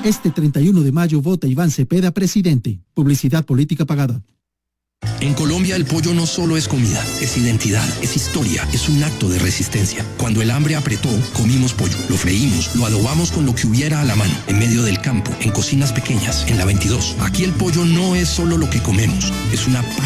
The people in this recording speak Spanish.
Este 31 de mayo vota Iván Cepeda presidente. Publicidad política pagada. En Colombia el pollo no solo es comida, es identidad, es historia, es un acto de resistencia. Cuando el hambre apretó, comimos pollo, lo freímos, lo adobamos con lo que hubiera a la mano, en medio del campo, en cocinas pequeñas, en la 22. Aquí el pollo no es solo lo que comemos, es una